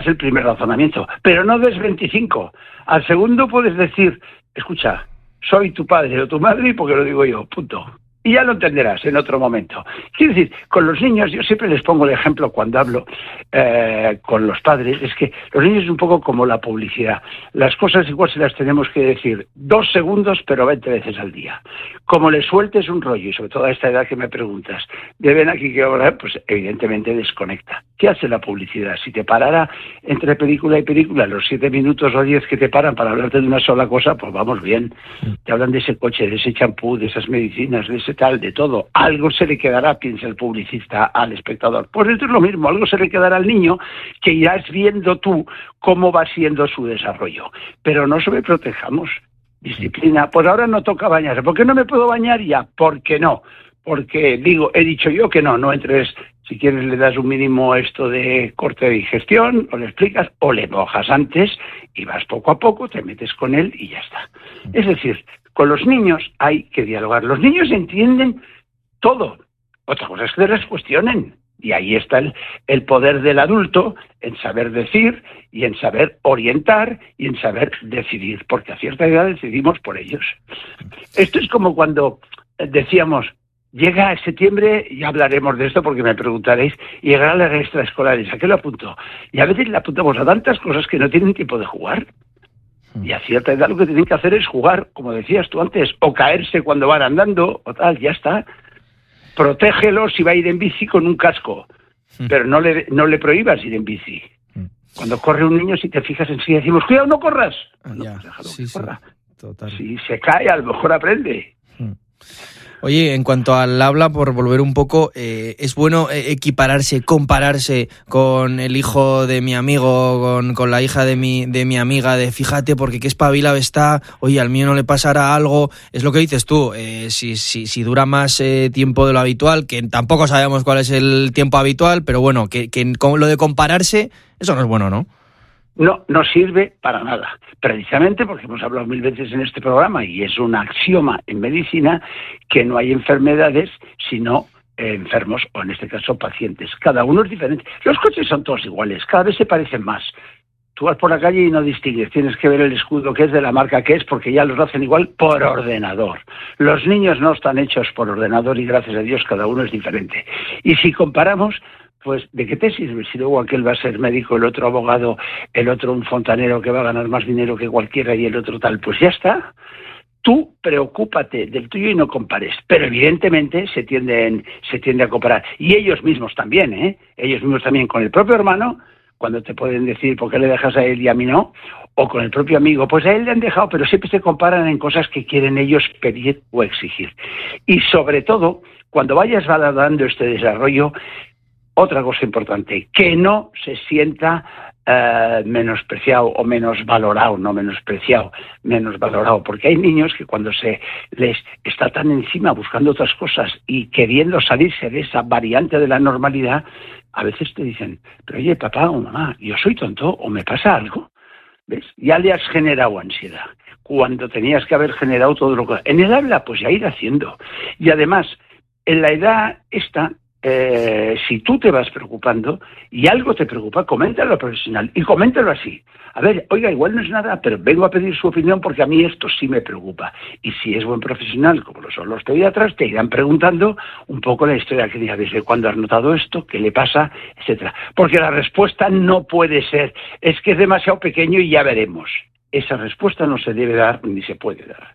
es el primer razonamiento, pero no des 25. Al segundo puedes decir, escucha, soy tu padre o tu madre porque lo digo yo, punto. Y ya lo entenderás en otro momento. Quiero decir, con los niños, yo siempre les pongo el ejemplo cuando hablo con los padres, es que los niños es un poco como la publicidad. Las cosas igual se las tenemos que decir 2 segundos, pero 20 veces al día. Como le sueltes un rollo, y sobre todo a esta edad que me preguntas, de ven aquí que ahora, pues evidentemente desconecta. ¿Qué hace la publicidad? Si te parara entre película y película los 7 minutos o 10 que te paran para hablarte de una sola cosa, pues vamos bien. Te hablan de ese coche, de ese champú, de esas medicinas, de ese tal, de todo. Algo se le quedará, piensa el publicista, al espectador. Pues esto es lo mismo, algo se le quedará al niño que irás viendo tú cómo va siendo su desarrollo. Pero no sobreprotejamos. Disciplina. Pues ahora no toca bañarse. ¿Por qué no me puedo bañar ya? ¿Por qué no? Porque he dicho yo que no entres. Si quieres le das un mínimo esto de corte de digestión, o le explicas, o le mojas antes y vas poco a poco, te metes con él y ya está. Es decir, con los niños hay que dialogar. Los niños entienden todo. Otra cosa es que les cuestionen. Y ahí está el poder del adulto en saber decir y en saber orientar y en saber decidir, porque a cierta edad decidimos por ellos. Esto es como cuando decíamos, llega septiembre, ya hablaremos de esto porque me preguntaréis, y llegarán las extraescolares, ¿a qué lo apunto? Y a veces le apuntamos a tantas cosas que no tienen tiempo de jugar. Y a cierta edad lo que tienen que hacer es jugar, como decías tú antes, o caerse cuando van andando, o tal, ya está. Protégelo si va a ir en bici con un casco, pero no le prohíbas ir en bici. Cuando corre un niño, si te fijas enseguida decimos, cuidado, no corras. No, pues déjalo que corra. Total. Si se cae, a lo mejor aprende. Oye, en cuanto al habla, por volver un poco, ¿es bueno equipararse, compararse con el hijo de mi amigo, con la hija de mi amiga, de fíjate, porque qué espabilado está, oye, al mío no le pasará algo? Es lo que dices tú, si dura más tiempo de lo habitual, que tampoco sabemos cuál es el tiempo habitual, pero bueno, que con lo de compararse, eso no es bueno, ¿no? No sirve para nada, precisamente porque hemos hablado 1000 veces en este programa y es un axioma en medicina que no hay enfermedades sino enfermos o en este caso pacientes. Cada uno es diferente. Los coches son todos iguales, cada vez se parecen más. Tú vas por la calle y no distingues, tienes que ver el escudo que es de la marca que es porque ya los hacen igual por ordenador. Los niños no están hechos por ordenador y gracias a Dios cada uno es diferente. Y si comparamos, pues ¿de qué te sirve si luego aquel va a ser médico, el otro abogado, el otro un fontanero que va a ganar más dinero que cualquiera y el otro tal? Pues ya está. Tú preocúpate del tuyo y no compares. Pero evidentemente se tiende a comparar. Y ellos mismos también, ¿eh? Ellos mismos también con el propio hermano, cuando te pueden decir ¿por qué le dejas a él y a mí no? O con el propio amigo, pues a él le han dejado, pero siempre se comparan en cosas que quieren ellos pedir o exigir. Y sobre todo, cuando vayas valorando este desarrollo, otra cosa importante, que no se sienta menospreciado o menos valorado, no menospreciado, menos valorado, porque hay niños que cuando se les está tan encima buscando otras cosas y queriendo salirse de esa variante de la normalidad, a veces te dicen, pero oye, papá o mamá, ¿yo soy tonto o me pasa algo? ¿Ves? Ya le has generado ansiedad, cuando tenías que haber generado todo lo que... En el habla, pues ya ir haciendo. Y además, en la edad esta, si tú te vas preocupando y algo te preocupa, coméntalo al profesional y coméntalo así. A ver, oiga, igual no es nada, pero vengo a pedir su opinión porque a mí esto sí me preocupa. Y si es buen profesional, como lo son los pediatras, te irán preguntando un poco la historia que diga, desde cuándo has notado esto, qué le pasa, etcétera. Porque la respuesta no puede ser, es que es demasiado pequeño y ya veremos. Esa respuesta no se debe dar ni se puede dar.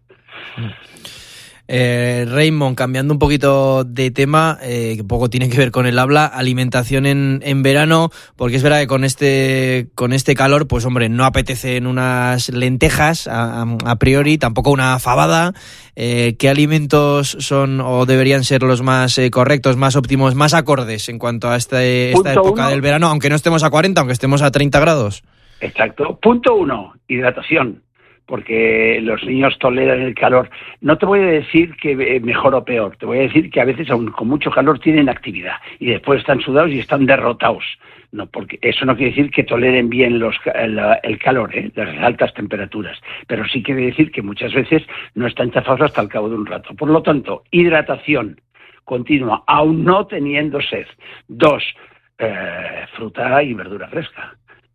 Raymond, cambiando un poquito de tema, que poco tiene que ver con el habla, alimentación en verano, porque es verdad que con este calor, pues hombre, no apetecen unas lentejas a priori, tampoco una fabada. ¿Qué alimentos son o deberían ser los más correctos, más óptimos, más acordes en cuanto a esta época del verano, aunque no estemos a 40, aunque estemos a 30 grados? Exacto. Punto 1, hidratación. Porque los niños toleran el calor. No te voy a decir que mejor o peor, te voy a decir que a veces aun con mucho calor tienen actividad y después están sudados y están derrotados. No, porque eso no quiere decir que toleren bien el calor, las altas temperaturas, pero sí quiere decir que muchas veces no están chafados hasta el cabo de un rato. Por lo tanto, hidratación continua, aun no teniendo sed. 2, fruta y verdura fresca.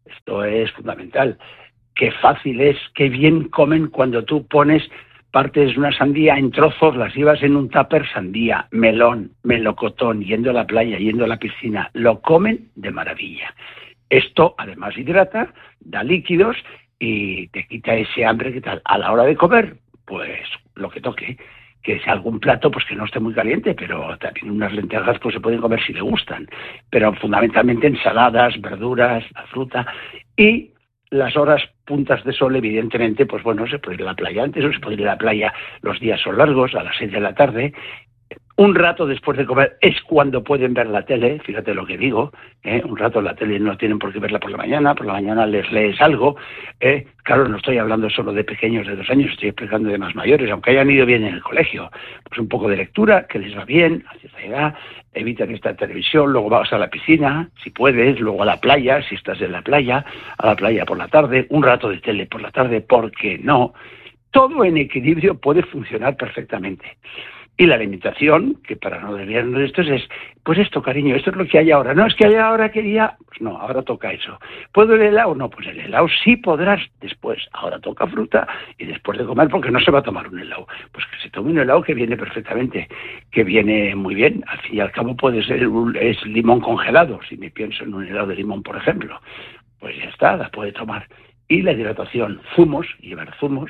Esto es fundamental. Qué fácil es, qué bien comen cuando tú pones partes de una sandía en trozos, las llevas en un tupper, sandía, melón, melocotón, yendo a la playa, yendo a la piscina. Lo comen de maravilla. Esto además hidrata, da líquidos y te quita ese hambre que tal. A la hora de comer, pues lo que toque, que sea algún plato pues que no esté muy caliente, pero también unas lentejas pues se pueden comer si le gustan, pero fundamentalmente ensaladas, verduras, la fruta y las horas puntas de sol, evidentemente, pues bueno, se puede ir a la playa antes o se puede ir a la playa, los días son largos, a las 6 de la tarde. Un rato después de comer es cuando pueden ver la tele, fíjate lo que digo, un rato la tele no tienen por qué verla por la mañana les lees algo, claro, no estoy hablando solo de pequeños de 2 años, estoy explicando de más mayores, aunque hayan ido bien en el colegio, pues un poco de lectura, que les va bien, a cierta edad, evitan esta televisión, luego vas a la piscina, si puedes, luego a la playa, si estás en la playa, a la playa por la tarde, un rato de tele por la tarde, ¿por qué no? Todo en equilibrio puede funcionar perfectamente. Y la alimentación, que para no desviarnos de esto es, pues esto, cariño, esto es lo que hay ahora. No, es que ahora quería, pues no, ahora toca eso. ¿Puedo el helado? No, pues el helado sí podrás después. Ahora toca fruta y después de comer, porque no se va a tomar un helado. Pues que se tome un helado que viene perfectamente, que viene muy bien. Al fin y al cabo puede ser es limón congelado, si me pienso en un helado de limón, por ejemplo. Pues ya está, la puede tomar. Y la hidratación, zumos, llevar zumos,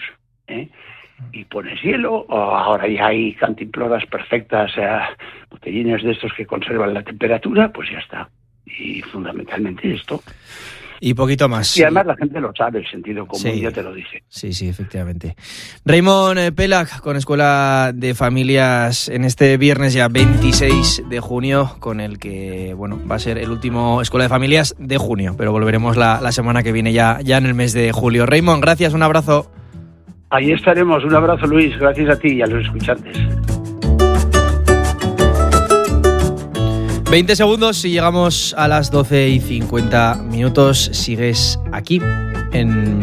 y pones hielo, o ahora ya hay cantimploras perfectas, botellines de estos que conservan la temperatura, pues ya está. Y fundamentalmente esto. Y poquito más. Y además la gente lo sabe, el sentido común ya te lo dice. Sí, efectivamente. Raymond Pelac, con Escuela de Familias, en este viernes ya 26 de junio, con el que, bueno, va a ser el último Escuela de Familias de junio, pero volveremos la semana que viene ya en el mes de julio. Raymond, gracias, un abrazo. Ahí estaremos. Un abrazo, Luis. Gracias a ti y a los escuchantes. 20 segundos y llegamos a las 12:50. Sigues aquí en